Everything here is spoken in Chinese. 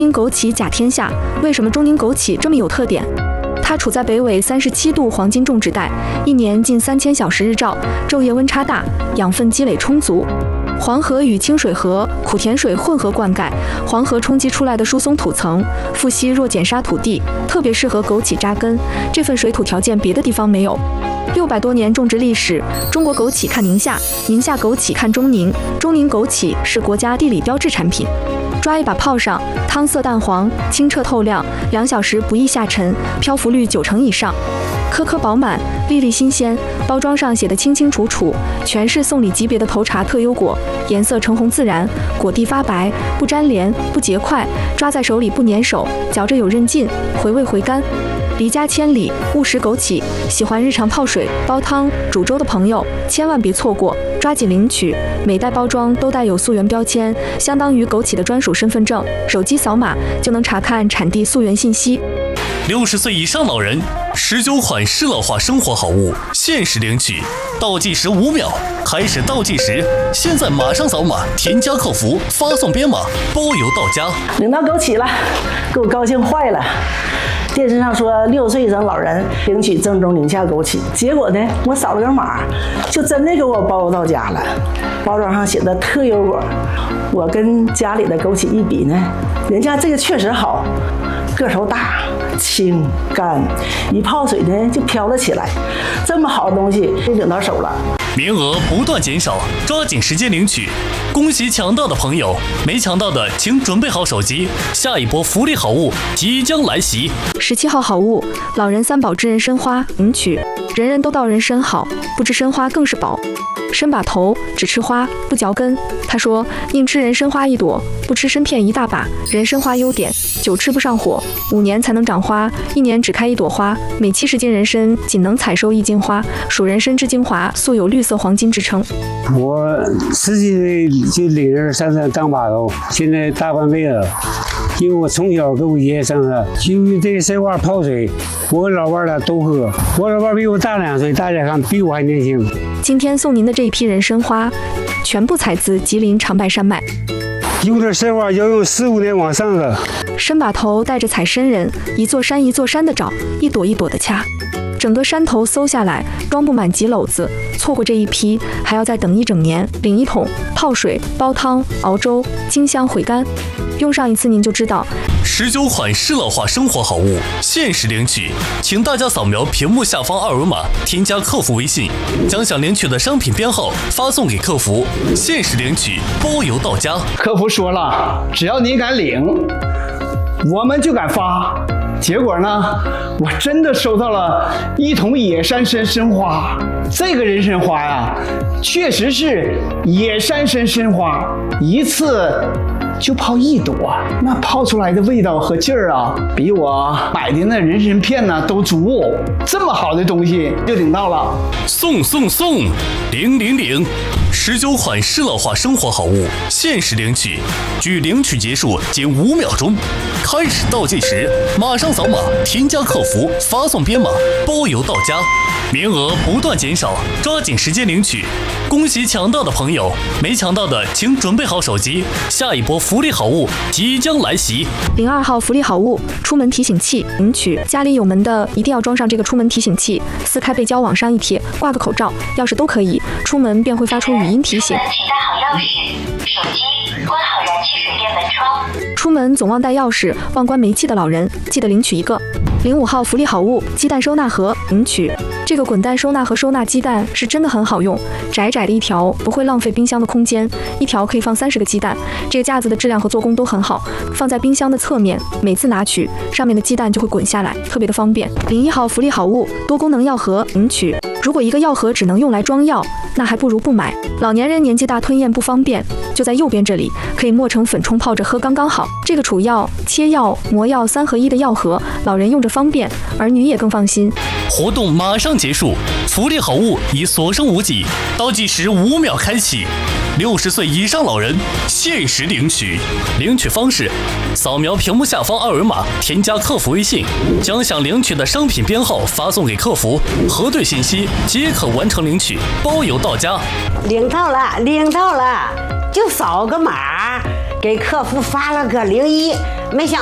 宁枸杞甲天下，为什么中宁枸杞这么有特点？它处在北纬37度黄金种植带，一年近3000小时日照，昼夜温差大，养分积累充足。黄河与清水河、苦甜水混合灌溉，黄河冲击出来的疏松土层，富硒弱碱沙土地，特别适合枸杞扎根。这份水土条件别的地方没有。600多年种植历史，中国枸杞看宁夏，宁夏枸杞看中宁，中宁枸杞是国家地理标志产品。抓一把泡上，汤色淡黄，清澈透亮，2小时不易下沉，漂浮率90%以上，颗颗饱满，粒粒新鲜。包装上写得清清楚楚，全是送礼级别的头茶特优果，颜色橙红自然，果蒂发白，不粘连，不结块，抓在手里不粘手，嚼着有韧劲，回味回甘。离家千里，勿食枸杞。喜欢日常泡水、煲汤、煮粥的朋友，千万别错过，抓紧领取。每袋包装都带有溯源标签，相当于枸杞的专属身份证，手机扫码就能查看产地溯源信息。 60岁以上老人19款适老化生活好物限时领取，倒计时5秒，开始倒计时，现在马上扫码添加客服，发送编码，包邮到家。 领到枸杞了，给我高兴坏了。电视上说60岁以上老人领取正宗宁夏枸杞，结果呢，我扫了个码，就真的给我包邮到家了。包装上写的特优果，我跟家里的枸杞一比呢，人家这个确实好，个头大、清干，一泡水呢就飘了起来。这么好的东西就领到手了。 名额不断减少，抓紧时间领取。恭喜抢到的朋友，没抢到的请准备好手机，下一波福利好物即将来袭。 17号好物，老人3宝之人参花领取。人人都道人参好，不知参花更是宝。参把头，只吃花不嚼根。他说，宁吃人参花1朵，不吃参片一大把。人参花优点，久吃不上火，5年才能长花，1年只开1朵花。每70斤人参仅能采收1斤花，属人参之精华，素有绿色黄金之称。 我10几岁就领人上山当把头，现在大半辈子。因为我从小跟我爷爷上山，就用这个参花泡水，我跟老伴俩都喝。我老伴比我大2岁，大家看比我还年轻。 今天送您的这一批人参花，全部采自吉林长白山脉。 用的参花要用4、5年往上的。 参把头带着采参人，一座山一座山的找，一朵一朵的掐。整个山头搜下来，装不满几篓子，错过这一批，还要再等1整年。领1桶，泡水、煲汤、熬粥，清香回甘。用上一次您就知道。 19款适老化生活好物限时领取，请大家扫描屏幕下方2维码，添加客服微信，将想领取的商品编号发送给客服，限时领取，包邮到家。 客服说了，只要你敢领，我们就敢发。结果呢，我真的收到了1桶野山参花。这个人参花呀，确实是野山参花，一次就泡1朵，那泡出来的味道和劲儿啊，比我买的那人参片呢都足。这么好的东西就领到了， 送领！19款适老化生活好物限时领取，距领取结束仅5秒钟，开始倒计时，马上扫码添加客服，发送编码，包邮到家。名额不断减少，抓紧时间领取。恭喜抢到的朋友，没抢到的请准备好手机，下一波福利好物即将来袭。 02号福利好物，出门提醒器领取。家里有门的一定要装上这个出门提醒器，撕开背胶往上一贴，挂个口罩、钥匙都可以，出门便会发出语音提醒。 请带好钥匙、手机，关好燃气水电门窗。 出门总忘带钥匙、忘关煤气的老人，记得领取一个。05号福利好物，鸡蛋收纳盒领取。这个滚蛋收纳盒收纳鸡蛋是真的很好用，窄窄的一条，不会浪费冰箱的空间，一条可以放30个鸡蛋。这个架子的质量和做工都很好，放在冰箱的侧面，每次拿取，上面的鸡蛋就会滚下来，特别的方便。01号福利好物，多功能药盒领取。如果一个药盒只能用来装药，那还不如不买。老年人年纪大吞咽不方便，就在右边这里，可以磨成粉冲泡着喝刚刚好。这个储药、切药、磨药3合1的药盒，老人用着方便，儿女也更放心。 活动马上结束，福利好物已所剩无几，倒计时5秒开启。60岁以上老人限时领取，领取方式：扫描屏幕下方2维码，添加客服微信，将想领取的商品编号发送给客服，核对信息即可完成领取，包邮到家。 领到了，就扫个码， 给客服发了个01，没想